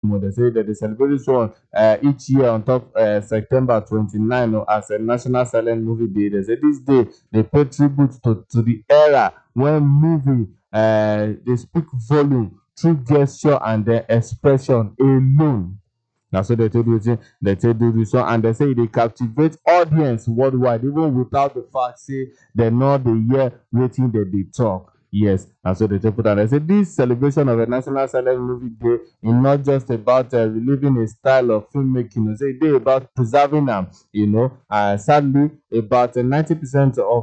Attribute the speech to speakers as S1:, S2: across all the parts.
S1: more. They say that they celebrate this one each year on top September 29 as a National Silent Movie Day. They say this day they pay tribute to the era when movie they speak volume through gesture and their expression alone. Now, so they tell you they tell you this one, and they say they captivate audience worldwide, even without the fact say they're not the year waiting that they talk. Yes, and so they tell put and they say this celebration of a National Silent Movie Day is not just about reliving a style of filmmaking. They say they about preserving them. Sadly, about 90% of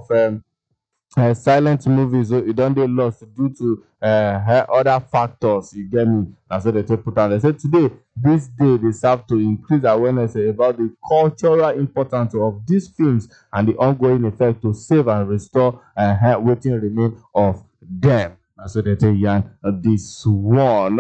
S1: silent movies you don't dey lost due to other factors, you get me. And so they take put am. They say today this day dey serve to increase awareness about the cultural importance of these films and the ongoing effect to save and restore wetin remain of them. And so they take yarn this one.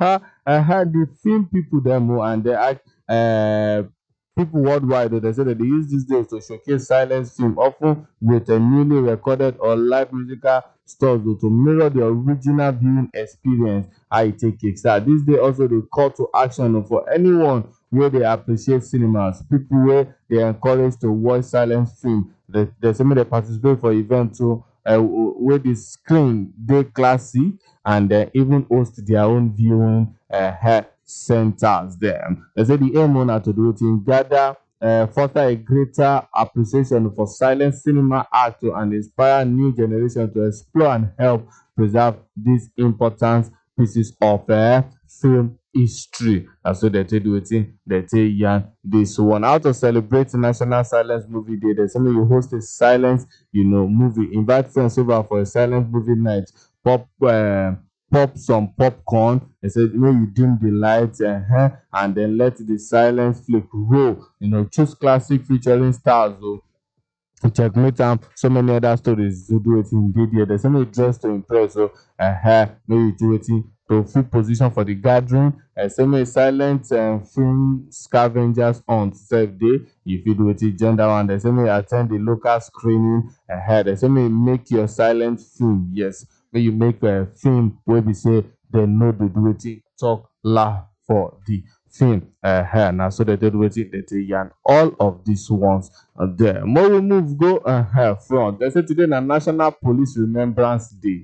S1: The film people dem and they act people worldwide, they say that they use these days to showcase silent film, often with a newly recorded or live musical stores to mirror the original viewing experience. I take it. So this day also the call to action for anyone where they appreciate cinemas, people where they encourage to watch silent film. They say they participate for events to where the screen they classy and even host their own viewing centers them. They say the aim on to do it in gather foster a greater appreciation for silent cinema art and inspire new generation to explore and help preserve these important pieces of film history. And so they tell you wetin they tell yarn this one. How to celebrate National Silence Movie Day? There's something you host a silence, movie. Invite friends over for a silent movie night. Pop some popcorn. They said when you dim the lights and then let the silence flick roll. Choose classic featuring stars. Checkmate so many other stories to do it in video. There's so many dress to impress. So maybe do it to full position for the gathering. So many silent film scavengers on self day. If you do it gender one, there's so many attend the local screening. There's so many make your silent film. Yes. When you make a film where we say they know the do it talk laugh for the film. Now so they do it they yarn all of these ones are there. More we move go front. They say today na National Police Remembrance Day.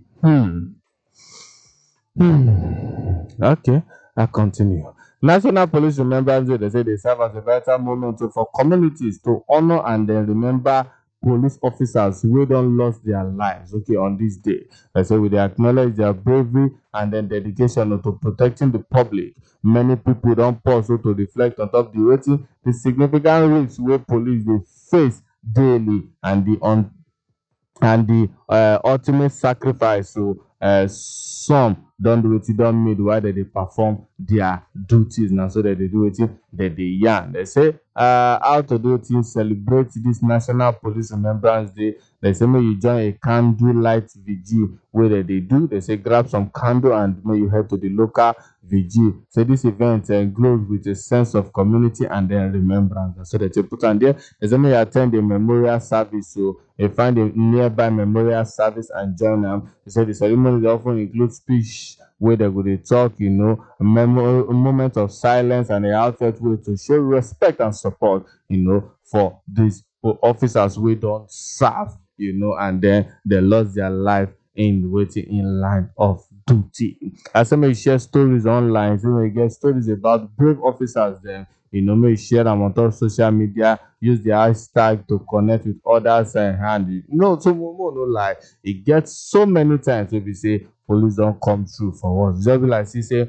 S1: Okay, I continue. National Police Remembrance Day, they say they serve as a vital moment for communities to honor and then remember police officers who don't lost their lives on this day. They say we dey acknowledge their bravery and then dedication to protecting the public. Many people don't pause to reflect on top the significant risks where police they face daily and the ultimate sacrifice. So some don't do it, don't made while they perform their duties. Now so that they do it, they yarn. They say how to do it, celebrate this National Police Remembrance Day. They say may you join a candle light vigil where they do. They say grab some candle and may you head to the local vigil. So this event glows with a sense of community and then remembrance. So that you put on there. They say may you attend a memorial service. So you find a nearby memorial service and join them. They say the ceremony often includes speech where they go to talk, a moment of silence and an outlet way to show respect and support, for these officers we don't serve, and then they lost their life in waiting in line of duty. As some may share stories online, so may get stories about brave officers then. May share them on top social media, use the hashtag to connect with others and so more no lie. It gets so many times we be say police don't come through for us. Just be like say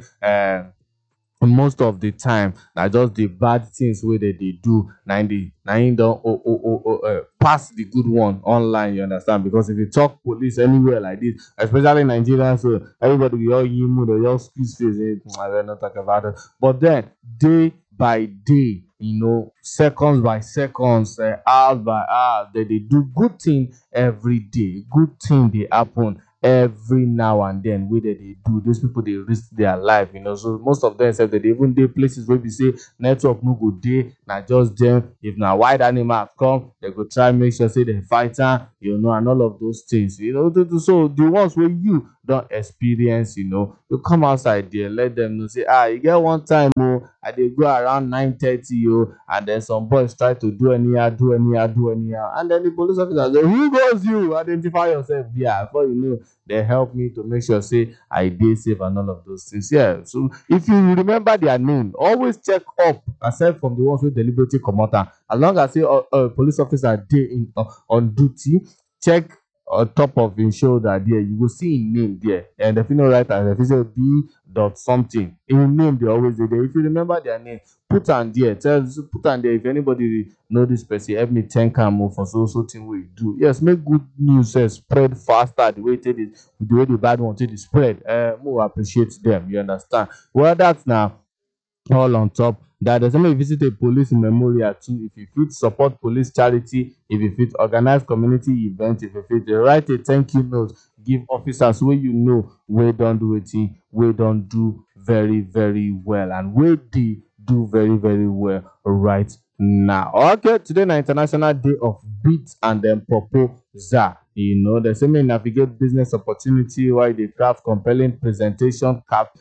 S1: most of the time na just the bad things where they do na im don pass the good one online, you understand? Because if you talk police anywhere like this, especially Nigeria, so everybody will all yimu, they all squeeze face. I will not talk about it. But then day by day, seconds by seconds, hours by hours, they do good thing every day. Good thing they happen every now and then where they do. Those people they risk their life, so most of them say that they even dey places where we say network no go dey, na just them. If na wild animal come, they go try make sure say they fight and all of those things, so the ones where you don experience, you come outside there, let them know, say, you get one time, I dey go around 9:30, and then some boys try to do anyhow, and then the police officer say, who goes you? Identify yourself there. Before you know, they help me to make sure, say, I dey safe and all of those things. Yeah. So if you remember their name, always check up, aside from the ones who deliberately comot am. As long as say police officer dey on duty, check on top of him shoulder there, you go see him name there, and if you no write am, if you say B dot something, him name dey always dey there. If you remember their name, put am there. Put am there. If anybody know this person, help me thank am for so thing wey you do. Yes, make good news spread faster the way the bad one take dey spread. More appreciate them. You understand? Well, that's now all on top. That doesn't mean visit a police memorial too. If you fit support police charity, if you fit organize community event, if you fit write a thank you note, give officers wey you know wey don do wetin, wey don do very very well, and wey dey do very very well right now. Okay, today na International Day of Beat and Proposal. They say make navigate business opportunity while dey craft compelling presentation,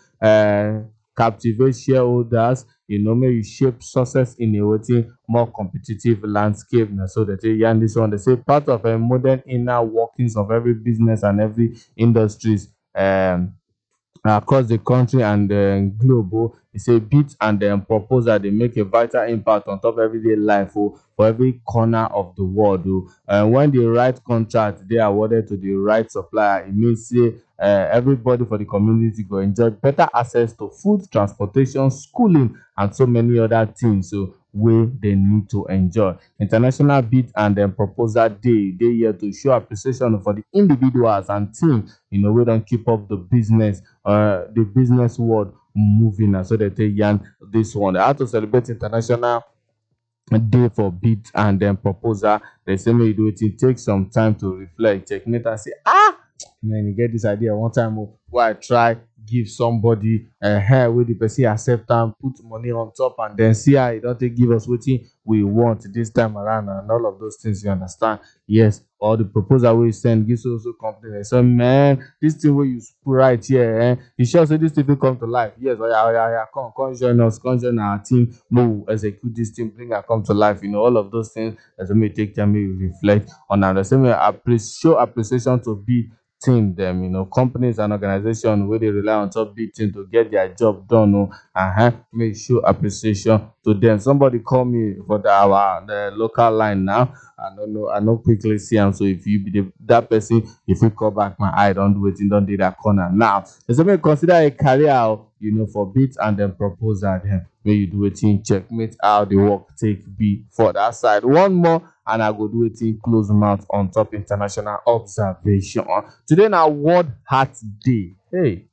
S1: captivate shareholders, make you shape success in a wetin more competitive landscape. Na so they say yarn this one. They say part of a modern inner workings of every business and every industries across the country and globe. He say beat and proposal dey make a vital impact on top everyday life for every corner of the world. When the right contract dey awarded to the right supplier, it means say everybody for the community go enjoy better access to food, transportation, schooling, and so many other things wey they need to enjoy. International Beat and Proposal Day dey here to show appreciation for the individuals and teams wey don keep up the business world moving. And so they take yarn this one. How to celebrate International Day for Beat and Proposal? They say make you do it. Take some time to reflect, checkmate, and say, man, you get this idea one time where I try give somebody hair with the person accept and put money on top, and then see how he don't take give us what we want this time around, and all of those things. You understand? Yes. Or the proposal we send gives also company. So man, this thing where you right here, you sure say this thing will come to life? Yes. Yeah. Come join us, come join our team. Move, execute this thing, bring it come to life. All of those things. As may take time, you reflect on that. The same way, show appreciation to be team them, companies and organizations where they rely on top big team to get their job done. Make show appreciation to them. Somebody call me for the local line now. I know quickly see them. So if you be that person, if you call back my eye, don't do it, don't do that corner. Now, so may consider a career, for Beat and Proposal. Then may you do it in checkmate how the work take be for that side. One more, and I go do it in close mouth on top international observation. Today now World Heart Day. Hey.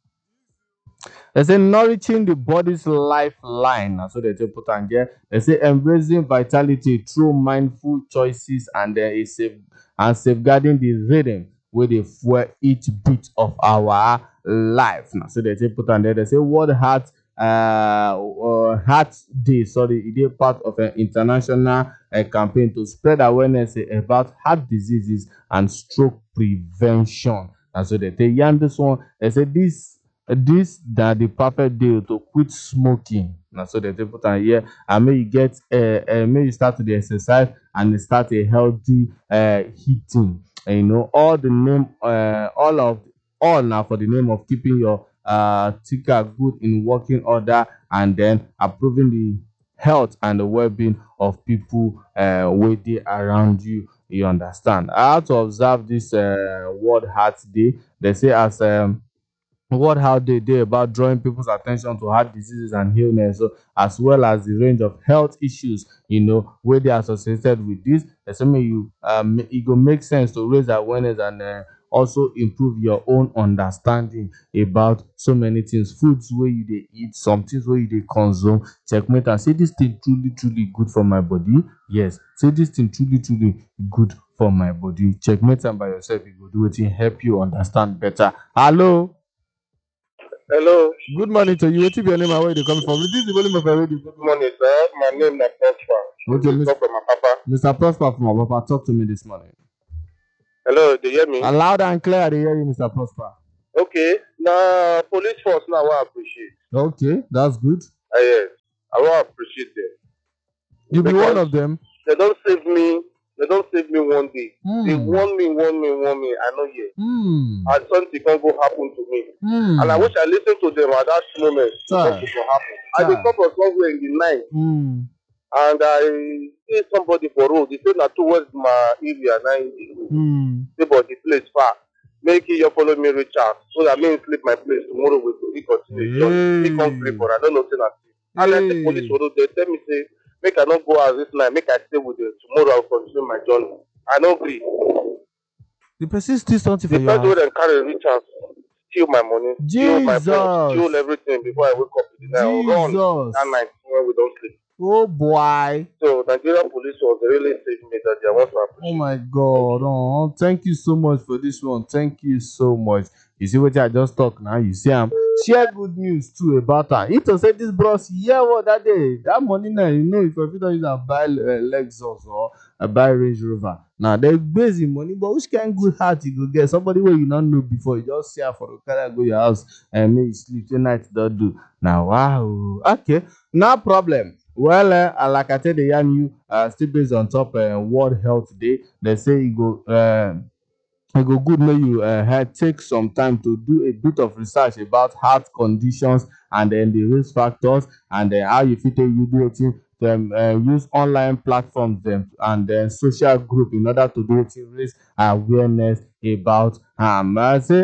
S1: They say nourishing the body's lifeline. So they put on there. They say embracing vitality through mindful choices and safeguarding the rhythm where they fuel each bit of our life. Now, so they put on there. They say World Heart Day. Sorry, it is part of an international campaign to spread awareness about heart diseases and stroke prevention. And so they yarn this one. They say this that the perfect day to quit smoking. Now so they put on here, and may you get may you start to the exercise and start a healthy eating. All now for the name of keeping your ticker good in working order, and then approving the health and the well-being of people waiting around you. You understand? How to observe this World Heart Day? They say as World Heart Day about drawing people's attention to heart diseases and illness, as well as the range of health issues, where they are associated with this. It go make sense to raise awareness and also improve your own understanding about so many things. Foods where you dey eat, some things where you dey consume. Checkmate and say this thing truly good for my body. Yes, say this thing truly good for my body. Checkmate and by yourself, you go do it, help you understand better. Hello. Good morning to you. What's your name and where you come from? This is the volume of radio.
S2: Good morning, sir. My name is Prosper.
S1: Okay,
S2: Talk from my papa.
S1: Mr. Prosper from Papa, talk to me this morning.
S2: Hello, do you hear me?
S1: Loud and clear, I dey hear you, Mr. Prosper.
S2: Okay, now police force now I appreciate.
S1: Okay, that's good.
S2: Yes, I want to appreciate them
S1: You be one
S2: because
S1: of them.
S2: they don't save me. They don't save me one day. They
S1: Hmm.
S2: warn me. I know here.
S1: Hmm.
S2: And something can go happen to me.
S1: Hmm.
S2: And I wish I listened to them at that moment before
S1: Sir.
S2: it will happen. I
S1: Sir.
S2: dey come from somewhere in the night
S1: Hmm.
S2: and I see somebody for road. They say na towards my area na im dey go.
S1: Hmm.
S2: Say but the place far. Make you just follow me reach out so that me sleep my place tomorrow we go fit continue the journey. Me come sleep for I don't know say na sleep. And I see police for road they tell me say make I not go out this night, make I stay with them. Tomorrow I will continue my journey. I no gree.
S1: The person steal something
S2: The
S1: for your
S2: person wey
S1: house.
S2: dem carry reach out steal my money, steal my phone, steal
S1: Jesus.
S2: everything before I wake up in the night. Run that
S1: Jesus.
S2: night when we don't sleep.
S1: Oh boy.
S2: So Nigerian police was really saved me that day. I want to
S1: Oh
S2: appreciate.
S1: my God. Oh, thank you so much for this one. Thank you so much. You see what I just talk now? You see, share good news too about her. It was say this bros, yeah, what that day, that money now, you know, if you don't use and buy Lexus or buy Range Rover. Now they busy money, but which kind good heart you go get? Somebody where you don't know before, you just share for the carry go your house and make you sleep tonight. Don't do now. Wow. Okay, no problem. Well, like I said, they yarn you still based on top World Health Day. They say it go good make you take some time to do a bit of research about heart conditions and then the risk factors and then how you fit take you do wetin dem use online platforms dem and then social group in order to do wetin raise awareness about am. I say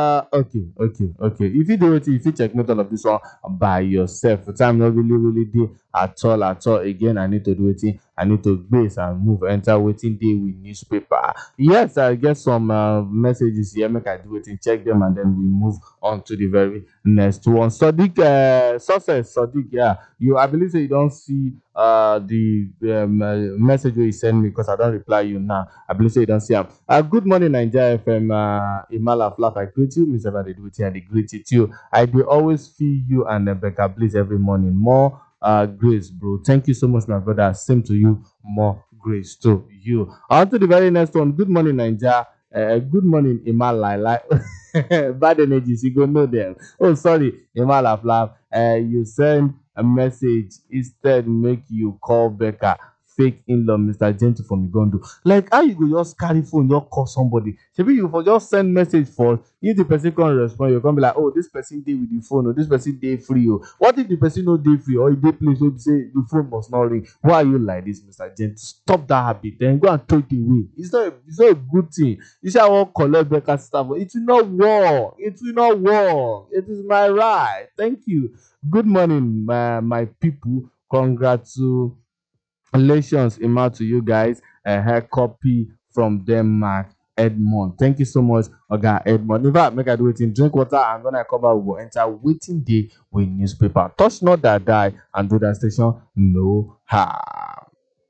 S1: okay you fit do wetin you fit checkmate all of this one by yourself. Time no really dey at all again. I need to do wetin I need to base and move enter wetin dey with newspaper. Yes, I get some messages here. Make I do wetin check them and then we move on to the very next one. Sadiq, success, Sadiq. Yeah, I believe say you don't see the message where you send me because I don't reply you now. I believe say you don't see am. Good morning, Nigeria FM. Imala Flap, I greet you, Miss Ever. They do it and they greet it too. I do always feel you and Becca Bliss every morning. More grace, bro. Thank you so much, my brother. Same to you. More grace to you. On to the very next one. Good morning, Nigeria. Good morning, Imala. Bad energies, you go know them. Oh, sorry, Imala Flap. You send a message instead, make you call Becca. Fake in-law, Mr. Gentle from Igondo. Like how you go just carry phone, just call somebody. Maybe you for just send message for if the person can't respond, you can be like, oh, this person dey with the phone, or this person dey free. Oh. What if the person no dey free or e dey place wey be say the phone must not ring? Why are you like this, Mr. Gentle? Stop that habit. Then go and throw it away. It's not a good thing. You say I want collect better stuff, but it will not work. It will not work. It is my right. Thank you. Good morning, my people. Congratulations, Emma, to you guys. A hair copy from Denmark, Edmond. Thank you so much, Oga Edmond. In fact, make I do waiting, drink water, and when I come out, we will enter waiting day with newspaper. Touch not that die and do that station. No ha.